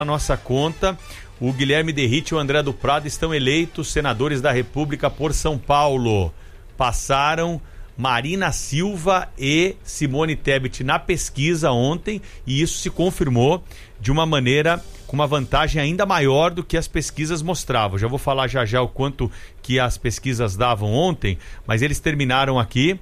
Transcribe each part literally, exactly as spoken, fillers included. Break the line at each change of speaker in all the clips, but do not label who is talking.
A nossa conta, o Guilherme Derrite e o André do Prado estão eleitos senadores da República por São Paulo. Passaram Marina Silva e Simone Tebet na pesquisa ontem, e isso se confirmou de uma maneira com uma vantagem ainda maior do que as pesquisas mostravam. Já vou falar já já o quanto que as pesquisas davam ontem, mas eles terminaram aqui,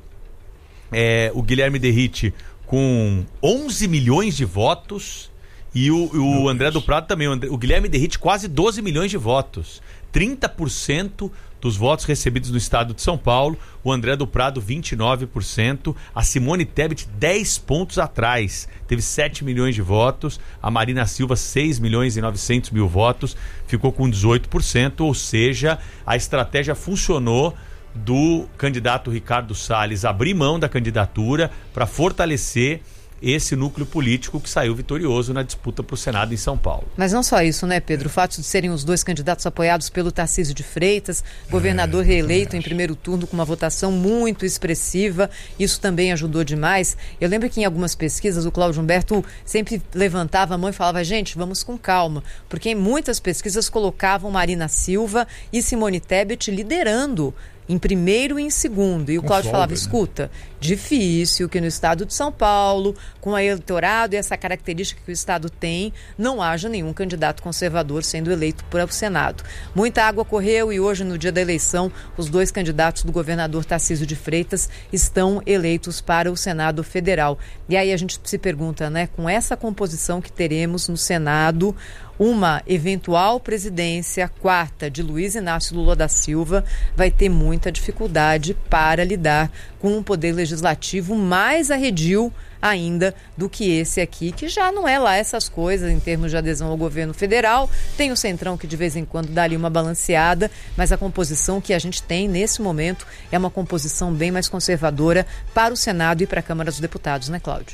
é, o Guilherme Derrite com onze milhões de votos e o, o André do Prado também. O, André, o Guilherme Derrite quase doze milhões de votos. trinta por cento dos votos recebidos no estado de São Paulo. O André do Prado, vinte e nove por cento. A Simone Tebet, dez pontos atrás. Teve sete milhões de votos. A Marina Silva, seis milhões e novecentos mil votos. Ficou com dezoito por cento. Ou seja, a estratégia funcionou do candidato Ricardo Salles abrir mão da candidatura para fortalecer esse núcleo político que saiu vitorioso na disputa para o Senado em São Paulo.
Mas não só isso, né, Pedro? O fato de serem os dois candidatos apoiados pelo Tarcísio de Freitas, governador reeleito em primeiro turno com uma votação muito expressiva, isso também ajudou demais. Eu lembro que em algumas pesquisas o Cláudio Humberto sempre levantava a mão e falava: gente, vamos com calma, porque em muitas pesquisas colocavam Marina Silva e Simone Tebet liderando em primeiro e em segundo. E o Cláudio falava, escuta, difícil que no estado de São Paulo, com o eleitorado e essa característica que o estado tem, não haja nenhum candidato conservador sendo eleito para o Senado. Muita água correu e hoje, no dia da eleição, os dois candidatos do governador Tarcísio de Freitas estão eleitos para o Senado Federal. E aí a gente se pergunta, né, com essa composição que teremos no Senado, uma eventual presidência quarta de Luiz Inácio Lula da Silva vai ter muita dificuldade para lidar com um poder legislativo mais arredio ainda do que esse aqui, que já não é lá essas coisas em termos de adesão ao governo federal. Tem o Centrão que de vez em quando dá ali uma balanceada, mas a composição que a gente tem nesse momento é uma composição bem mais conservadora para o Senado e para a Câmara dos Deputados, né, Cláudio?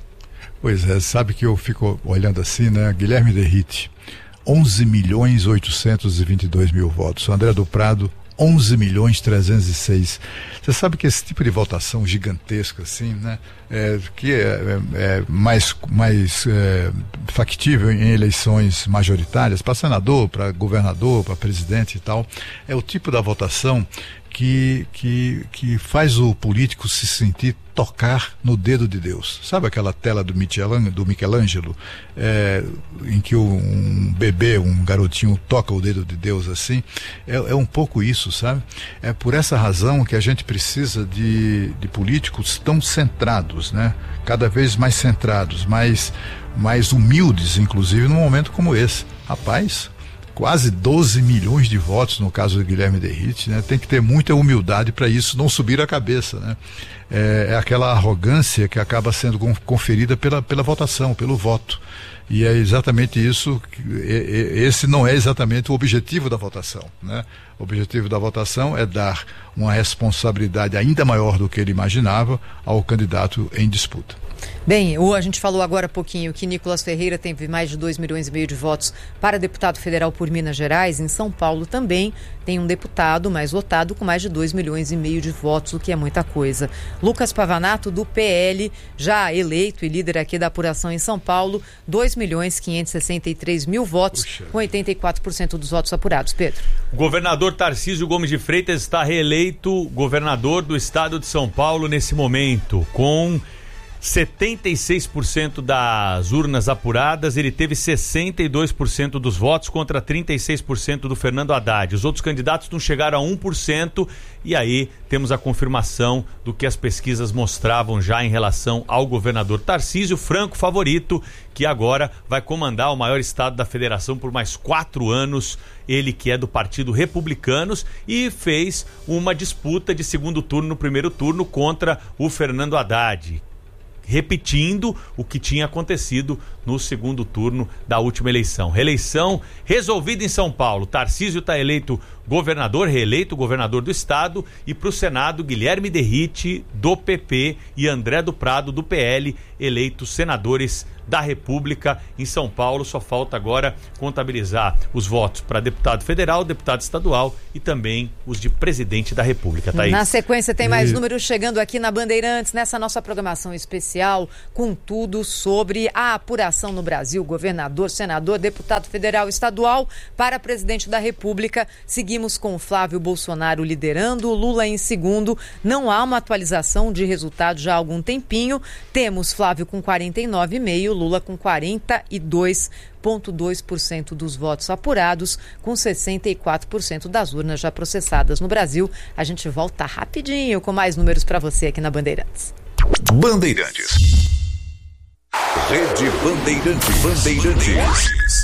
Pois é, sabe que eu fico olhando assim, né? Guilherme Derrite, onze milhões oitocentos e vinte e dois mil votos. André do Prado, onze milhões trezentos e seis. Você sabe que esse tipo de votação gigantesca, assim, né? É, que é, é, é mais, mais é, factível em eleições majoritárias, para senador, para governador, para presidente e tal, é o tipo da votação que, que, que faz o político se sentir tocar no dedo de Deus. Sabe aquela tela do Michelangelo, do Michelangelo é, em que um bebê, um garotinho toca o dedo de Deus assim? É, é um pouco isso, sabe? É por essa razão que a gente precisa de, de políticos tão centrados, né? Cada vez mais centrados, mais, mais humildes, inclusive, num momento como esse. Rapaz, quase doze milhões de votos no caso do Guilherme Derrite, né? Tem que ter muita humildade para isso não subir a cabeça, né? É, é aquela arrogância que acaba sendo conferida pela, pela votação, pelo voto. E é exatamente isso, esse não é exatamente o objetivo da votação, né? O objetivo da votação é dar uma responsabilidade ainda maior do que ele imaginava ao candidato em disputa.
Bem, o, a gente falou agora há pouquinho que Nicolas Ferreira teve mais de dois milhões e meio de votos para deputado federal por Minas Gerais. Em São Paulo também tem um deputado mais votado com mais de dois milhões e meio de votos, o que é muita coisa. Lucas Pavanato, do P L, já eleito e líder aqui da apuração em São Paulo, dois milhões quinhentos e sessenta e três mil votos, Puxa. com oitenta e quatro por cento dos votos apurados. Pedro.
O governador Tarcísio Gomes de Freitas está reeleito governador do estado de São Paulo nesse momento, com setenta e seis por cento das urnas apuradas. Ele teve sessenta e dois por cento dos votos contra trinta e seis por cento do Fernando Haddad. Os outros candidatos não chegaram a um por cento, e aí temos a confirmação do que as pesquisas mostravam já em relação ao governador Tarcísio, franco favorito, que agora vai comandar o maior estado da federação por mais quatro anos. Ele que é do Partido Republicanos e fez uma disputa de segundo turno no primeiro turno contra o Fernando Haddad, repetindo o que tinha acontecido no segundo turno da última eleição. Reeleição resolvida em São Paulo. Tarcísio está eleito governador, reeleito governador do estado, e para o Senado, Guilherme Derrite, do P P, e André do Prado, do P L, eleitos senadores da República em São Paulo. Só falta agora contabilizar os votos para deputado federal, deputado estadual e também os de presidente da República. Thaís.
Na sequência tem mais
e...
números chegando aqui na Bandeirantes, nessa nossa programação especial, com tudo sobre a apuração no Brasil, governador, senador, deputado federal, estadual, para presidente da República. Seguimos com o Flávio Bolsonaro liderando, Lula em segundo. Não há uma atualização de resultado já há algum tempinho. Temos Flávio com quarenta e nove vírgula cinco por cento, Lula com quarenta e dois vírgula dois por cento dos votos apurados, com sessenta e quatro por cento das urnas já processadas no Brasil. A gente volta rapidinho com mais números para você aqui na Bandeirantes.
Bandeirantes. Rede Bandeirantes. Bandeirantes.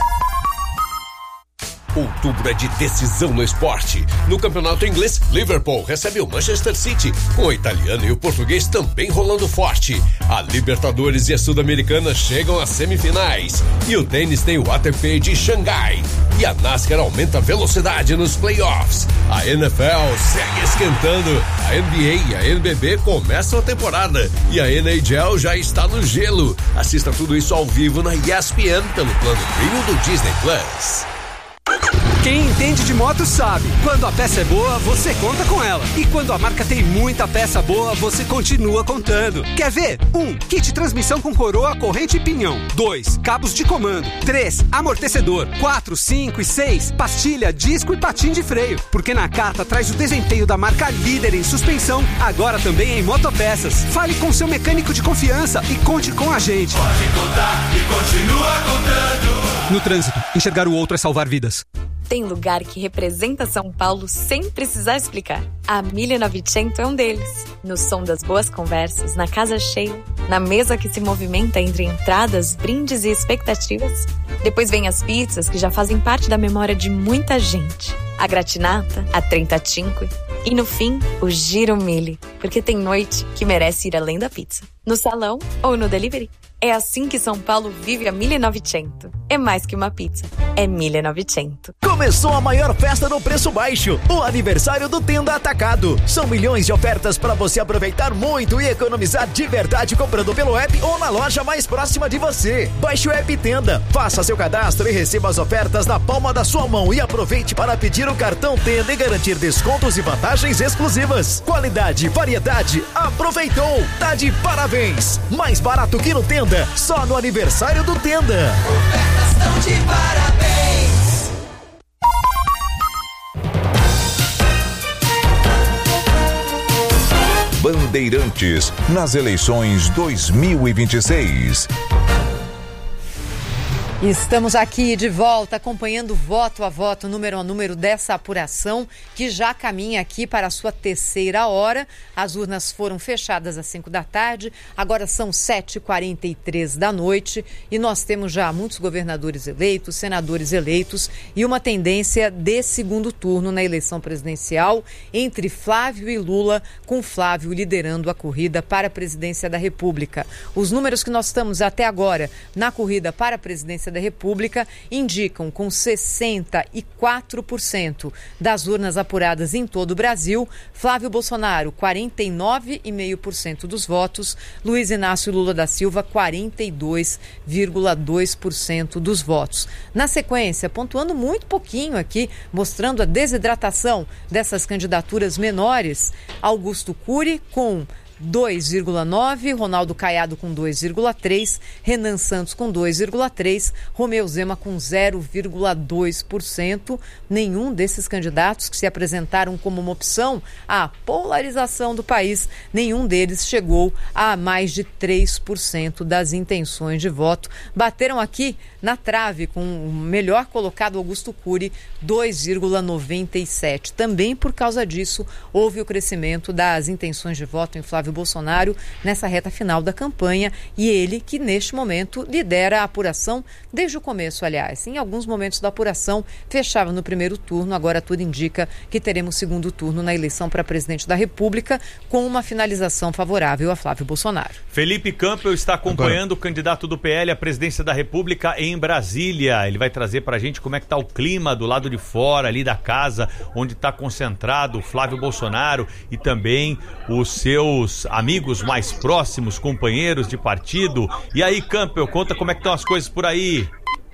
Outubro é de decisão no esporte. No campeonato inglês, Liverpool recebe o Manchester City, com o italiano e o português também rolando forte. A Libertadores e a Sul-Americana chegam às semifinais. E o tênis tem o A T P de Xangai. E a NASCAR aumenta a velocidade nos playoffs. A N F L segue esquentando. A N B A e a N B B começam a temporada. E a N H L já está no gelo. Assista tudo isso ao vivo na E S P N pelo plano Premium do Disney Plus.
Quem entende de moto sabe, quando a peça é boa, você conta com ela. E quando a marca tem muita peça boa, você continua contando. Quer ver? um. Kit transmissão com coroa, corrente e pinhão. dois. Cabos de comando. três. Amortecedor. quatro, cinco e seis. Pastilha, disco e patim de freio. Porque na Nakata traz o desempenho da marca líder em suspensão, agora também em motopeças. Fale com seu mecânico de confiança e conte com a gente.
Pode contar e continua contando.
No trânsito, enxergar o outro é salvar vidas.
Tem lugar que representa São Paulo sem precisar explicar. A mille e novecento é um deles. No som das boas conversas, na casa cheia, na mesa que se movimenta entre entradas, brindes e expectativas. Depois vem as pizzas que já fazem parte da memória de muita gente. A gratinata, a trentacinque e no fim, o giro mille, porque tem noite que merece ir além da pizza. No salão ou no delivery. É assim que São Paulo vive a mille e novecento. É mais que uma pizza, é mille e novecento.
Começou a maior festa no preço baixo, o aniversário do Tenda Atacado. São milhões de ofertas para você aproveitar muito e economizar de verdade comprando pelo app ou na loja mais próxima de você. Baixe o app Tenda, faça seu cadastro e receba as ofertas na palma da sua mão e aproveite para pedir o cartão Tenda e garantir descontos e vantagens exclusivas. Qualidade, variedade, aproveitou, tá de parabéns. Mais barato que no Tenda. Só no aniversário do Tenda.
Ofertas estão de parabéns.
Bandeirantes nas eleições dois mil e vinte e seis.
Estamos aqui de volta acompanhando voto a voto, número a número dessa apuração que já caminha aqui para a sua terceira hora. As urnas foram fechadas às cinco da tarde, agora são sete e quarenta e três da noite e nós temos já muitos governadores eleitos, senadores eleitos e uma tendência de segundo turno na eleição presidencial entre Flávio e Lula, com Flávio liderando a corrida para a presidência da República. Os números que nós estamos até agora na corrida para a presidência da República indicam com sessenta e quatro por cento das urnas apuradas em todo o Brasil, Flávio Bolsonaro, quarenta e nove vírgula cinco por cento dos votos, Luiz Inácio Lula da Silva, quarenta e dois vírgula dois por cento dos votos. Na sequência, pontuando muito pouquinho aqui, mostrando a desidratação dessas candidaturas menores, Augusto Cury com dois vírgula nove, Ronaldo Caiado com dois vírgula três, Renan Santos com dois vírgula três, Romeu Zema com zero vírgula dois por cento. Nenhum desses candidatos que se apresentaram como uma opção à polarização do país, nenhum deles chegou a mais de três por cento das intenções de voto. Bateram aqui na trave com o melhor colocado Augusto Cury, dois vírgula noventa e sete. Também por causa disso, houve o crescimento das intenções de voto em Flávio Bolsonaro nessa reta final da campanha e ele que neste momento lidera a apuração desde o começo, aliás. Em alguns momentos da apuração fechava no primeiro turno, agora tudo indica que teremos segundo turno na eleição para presidente da República com uma finalização favorável a Flávio Bolsonaro.
Felipe Campbell está acompanhando agora o candidato do P L à presidência da República em Brasília. Ele vai trazer pra gente como é que tá o clima do lado de fora ali da casa, onde está concentrado o Flávio Bolsonaro e também os seus seus amigos mais próximos, companheiros de partido. E aí, Campbell, conta como é que estão as coisas por aí.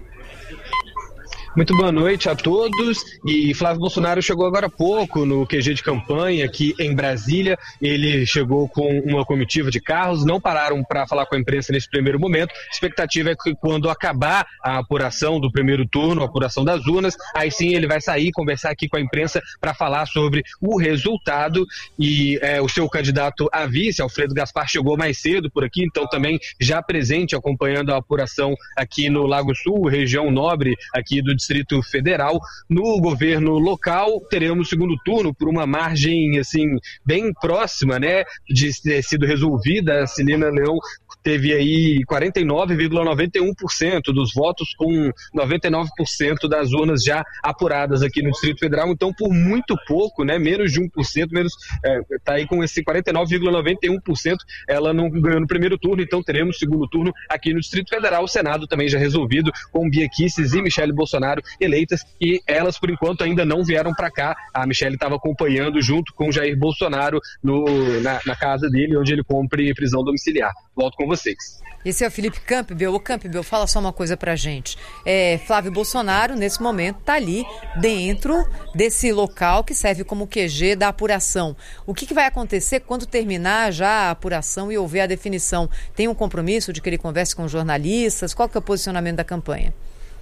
Muito boa noite a todos. E Flávio Bolsonaro chegou agora há pouco no Q G de campanha aqui em Brasília. Ele chegou com uma comitiva de carros, não pararam para falar com a imprensa nesse primeiro momento. A expectativa é que quando acabar a apuração do primeiro turno, a apuração das urnas, aí sim ele vai sair, conversar aqui com a imprensa para falar sobre o resultado. E é, o seu candidato a vice, Alfredo Gaspar, chegou mais cedo por aqui, então também já presente acompanhando a apuração aqui no Lago Sul, região nobre aqui do Distrito Federal. No governo local, teremos segundo turno por uma margem assim bem próxima, né, de ter sido resolvida. A Celina Leão teve aí quarenta e nove vírgula noventa e um por cento dos votos, com noventa e nove por cento das urnas já apuradas aqui no Distrito Federal, então por muito pouco, né, menos de um por cento, menos, é, tá aí com esse quarenta e nove vírgula noventa e um por cento, ela não ganhou no primeiro turno, então teremos segundo turno aqui no Distrito Federal. O Senado também já resolvido, com Bia Kicis e Michele Bolsonaro eleitas, e elas por enquanto ainda não vieram para cá. A Michele estava acompanhando junto com Jair Bolsonaro no, na, na casa dele, onde ele cumpre prisão domiciliar. Volto com vocês.
Esse é o Felipe Campbell. O Campbell, fala só uma coisa pra gente. É, Flávio Bolsonaro, nesse momento, está ali dentro desse local que serve como Q G da apuração. O que, que vai acontecer quando terminar já a apuração e houver a definição? Tem um compromisso de que ele converse com jornalistas? Qual que é o posicionamento da campanha?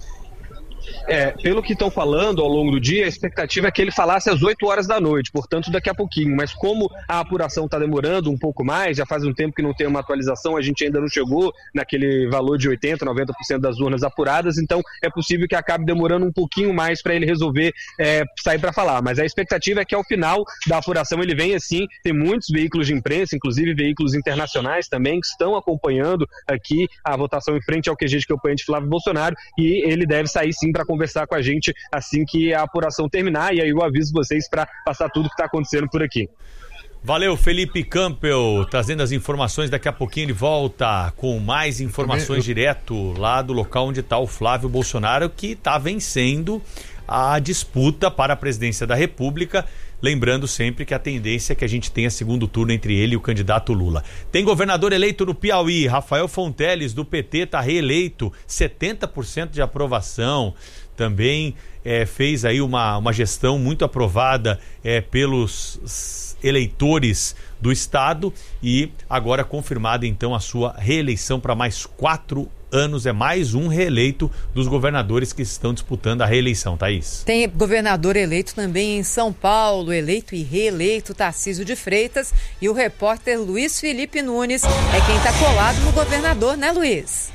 É, pelo que estão falando ao longo do dia, a expectativa é que ele falasse às oito horas da noite, portanto daqui a pouquinho, mas como a apuração está demorando um pouco mais, já faz um tempo que não tem uma atualização, a gente ainda não chegou naquele valor de oitenta por cento, noventa por cento das urnas apuradas, então é possível que acabe demorando um pouquinho mais para ele resolver é, sair para falar, mas a expectativa é que ao final da apuração ele venha sim. Tem muitos veículos de imprensa, inclusive veículos internacionais também, que estão acompanhando aqui a votação em frente ao Q G de campanha de Flávio Bolsonaro, e ele deve sair sim para conversar com a gente assim que a apuração terminar, e aí eu aviso vocês para passar tudo que está acontecendo por aqui.
Valeu, Felipe Campbell, trazendo as informações. Daqui a pouquinho ele volta com mais informações direto lá do local onde está o Flávio Bolsonaro, que está vencendo a disputa para a presidência da República. Lembrando sempre que a tendência é que a gente tenha segundo turno entre ele e o candidato Lula. Tem governador eleito no Piauí, Rafael Fonteles, do P T, está reeleito, setenta por cento de aprovação. Também é, fez aí uma, uma gestão muito aprovada é, pelos eleitores do estado, e agora confirmada então a sua reeleição para mais quatro anos. É mais um reeleito dos governadores que estão disputando a reeleição, Thaís.
Tem governador eleito também em São Paulo, eleito e reeleito, Tarcísio de Freitas, e o repórter Luiz Felipe Nunes é quem está colado no governador, né, Luiz?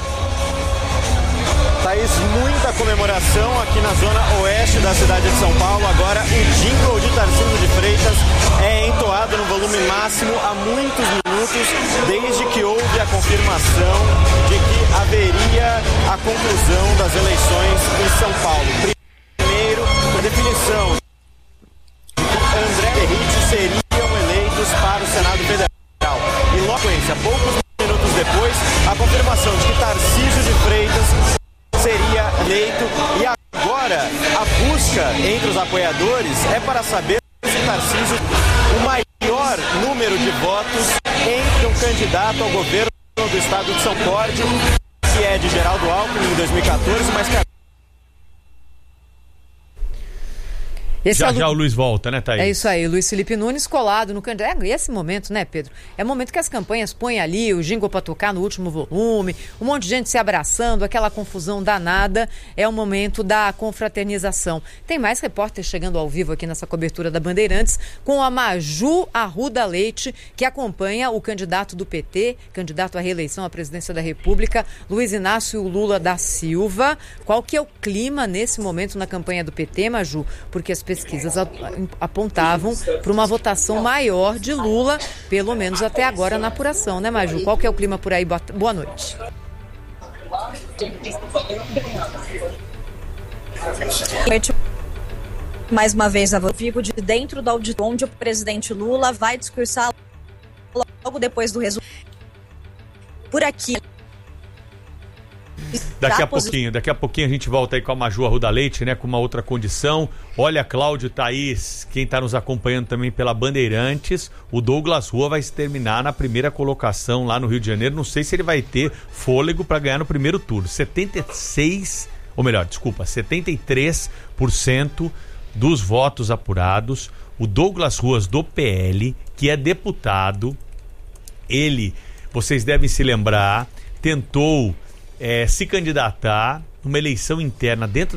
Thaís, muita comemoração aqui na zona oeste da cidade de São Paulo. Agora o jingle de Tarcísio de Freitas é entoado no volume máximo há muitos minutos, desde que houve a confirmação de que haveria a conclusão das eleições em São Paulo. Primeiro, a definição de que André e Derrite seriam eleitos para o Senado Federal. E logo em sequência, poucos minutos depois, a confirmação de que Tarcísio de Freitas seria eleito, e agora a busca entre os apoiadores é para saber se Tarcísio o maior número de votos entre um candidato ao governo do estado de São Paulo, que é de Geraldo Alckmin em dois mil e quatorze, mas que
Esse
já
é o...
já o Luiz volta, né, Thaís?
É isso aí, Luiz Felipe Nunes colado no candidato. E esse momento, né, Pedro? É o momento que as campanhas põem ali o jingle para tocar no último volume, um monte de gente se abraçando, aquela confusão danada. É o momento da confraternização. Tem mais repórter chegando ao vivo aqui nessa cobertura da Bandeirantes, com a Maju Arruda Leite, que acompanha o candidato do P T, candidato à reeleição à presidência da República, Luiz Inácio Lula da Silva. Qual que é o clima nesse momento na campanha do P T, Maju? Porque as pesquisas apontavam para uma votação maior de Lula, pelo menos até agora na apuração, né, Maju? Qual que é o clima por aí? Boa noite.
Mais uma vez, ao vivo de dentro do auditório, onde o presidente Lula vai discursar logo depois do resultado. Por aqui,
Daqui a pouquinho, daqui a pouquinho a gente volta aí com a Maju Arruda Leite, né? Com uma outra condição. Olha, Cláudio, Thaís, quem está nos acompanhando também pela Bandeirantes, o Douglas Rua vai se terminar na primeira colocação lá no Rio de Janeiro. Não sei se ele vai ter fôlego para ganhar no primeiro turno. setenta e seis, ou melhor, desculpa, setenta e três por cento dos votos apurados. O Douglas Ruas do P L, que é deputado, ele, vocês devem se lembrar, tentou é, se candidatar numa eleição interna dentro